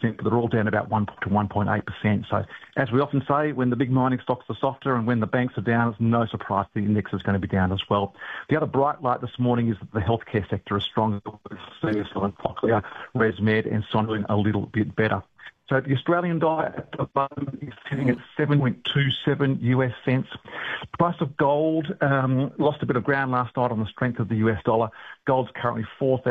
but they're all down about 1 to 1.8%. So as we often say, when the big mining stocks are softer and when the banks are down, it's no surprise the index is going to be down as well. The other bright light this morning is that the healthcare sector is strong. CSL, Cochlear, ResMed and Son doing a little bit better. So the Australian dollar at the moment is sitting at 7.27 US cents. Price of gold lost a bit of ground last night on the strength of the US dollar. Gold's currently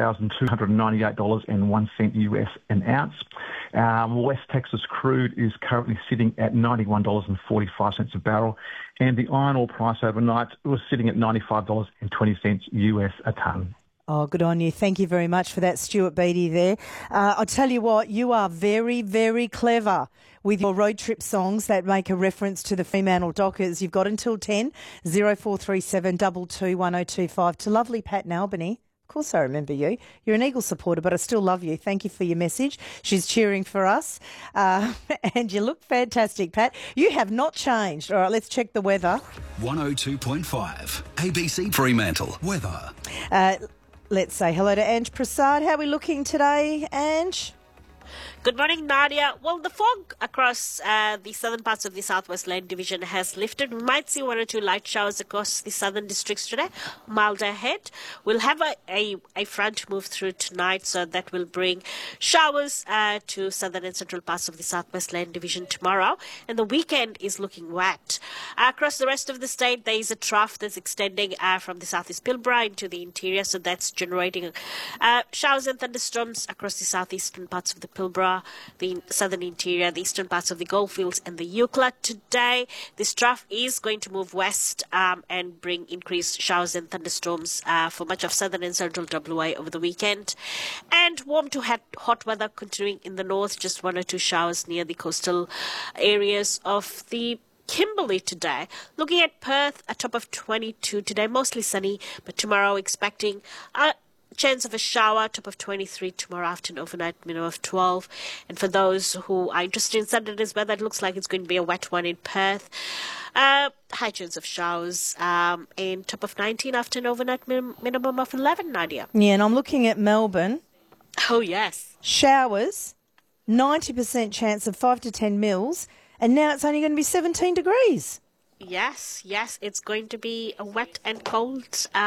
$4,298.01 US an ounce. West Texas crude is currently sitting at $91.45 a barrel. And the iron ore price overnight was sitting at $95.20 US a tonne. Oh, good on you. Thank you very much for that, Stuart Beattie there. I'll tell you what, you are very, very clever with your road trip songs that make a reference to the Fremantle Dockers. You've got until 10, 0437 22 1025 to lovely Pat in Albany. Of course I remember you. You're an Eagle supporter, but I still love you. Thank you for your message. She's cheering for us. And you look fantastic, Pat. You have not changed. All right, let's check the weather. 102.5 ABC Fremantle weather. Let's say hello to Ange Prasad. How are we looking today, Ange? Good morning, Nadia. Well, the fog across the southern parts of the Southwest Land Division has lifted. We might see one or two light showers across the southern districts today. Milder ahead. We'll have a front move through tonight, so that will bring showers to southern and central parts of the Southwest Land Division tomorrow. And the weekend is looking wet. Across the rest of the state, there is a trough that's extending from the southeast Pilbara into the interior, so that's generating showers and thunderstorms across the southeastern parts of the Pilbara, the southern interior, the eastern parts of the Goldfields and the Euclid. Today, this trough is going to move west and bring increased showers and thunderstorms for much of southern and central WA over the weekend. And warm to hot weather continuing in the north, just one or two showers near the coastal areas of the Kimberley today. Looking at Perth, a top of 22 today, mostly sunny, but tomorrow expecting a chance of a shower, top of 23 tomorrow afternoon, overnight minimum of 12. And for those who are interested in Sunday's weather, it looks like it's going to be a wet one in Perth. High chance of showers and top of 19 after an overnight minimum of 11, Nadia. Yeah, and I'm looking at Melbourne. Oh, yes. Showers, 90% chance of 5 to 10 mils, and now it's only going to be 17 degrees. Yes, it's going to be a wet and cold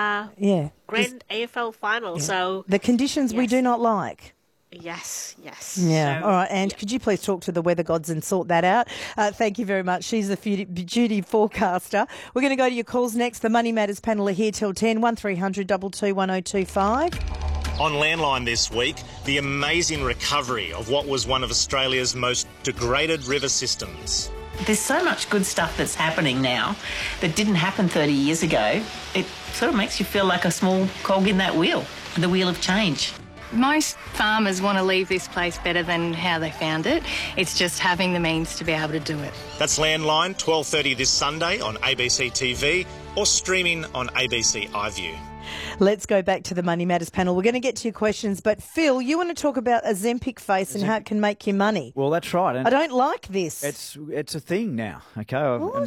grand AFL final. Yeah. So the conditions we do not like. Yes. Yeah. All right, Ange, could you please talk to the weather gods and sort that out? Thank you very much. She's the duty forecaster. We're going to go to your calls next. The Money Matters panel are here till 10, 1300 22 1025. On Landline this week, the amazing recovery of what was one of Australia's most degraded river systems. There's so much good stuff that's happening now that didn't happen 30 years ago. It sort of makes you feel like a small cog in that wheel, the wheel of change. Most farmers want to leave this place better than how they found it. It's just having the means to be able to do it. That's Landline, 12:30 this Sunday on ABC TV or streaming on ABC iView. Let's go back to the Money Matters panel. We're going to get to your questions, but Phil, you want to talk about Ozempic face and how it can make you money. Well, that's right. And I don't like this. It's a thing now, okay?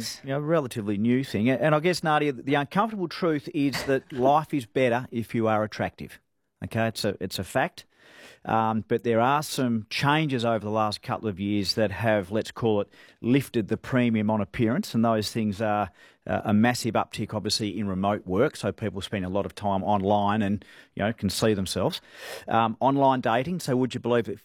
A relatively new thing. And I guess, Nadia, the uncomfortable truth is that life is better if you are attractive, okay? It's a fact. But there are some changes over the last couple of years that have, let's call it, lifted the premium on appearance, and those things are a massive uptick, obviously, in remote work, so people spend a lot of time online and, can see themselves. Online dating, so would you believe that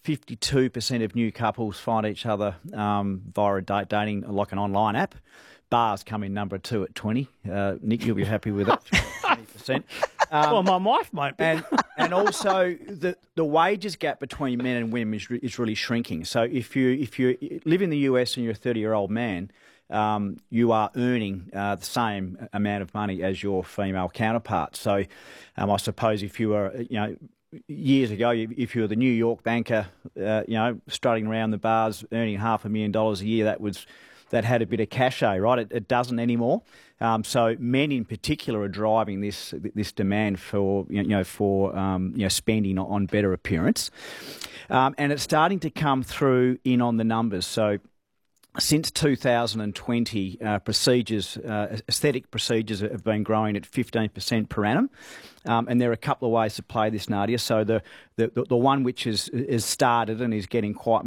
52% of new couples find each other via dating like an online app? Bars come in number 2 at 20. Nick, you'll be happy with that. 20%. Well, my wife might be. And also the wages gap between men and women is really shrinking. So if you live in the US and you're a 30-year-old man, you are earning the same amount of money as your female counterpart. So I suppose if you were, years ago, if you were the New York banker, strutting around the bars earning $500,000 a year, that had a bit of cachet, right? It doesn't anymore. So men in particular are driving this demand for spending on better appearance, and it's starting to come through on the numbers. So since 2020, aesthetic procedures have been growing at 15% per annum, and there are a couple of ways to play this, Nadia. So the one which is started and is getting quite